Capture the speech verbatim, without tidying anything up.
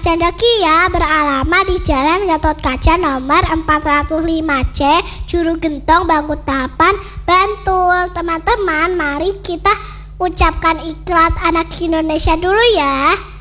Cendekia beralamat di Jalan Gatotkaca nomor empat ratus lima C, Curug Gentong, Bangkutapan, Bantul. Teman-teman, mari kita ucapkan ikrar anak Indonesia dulu ya.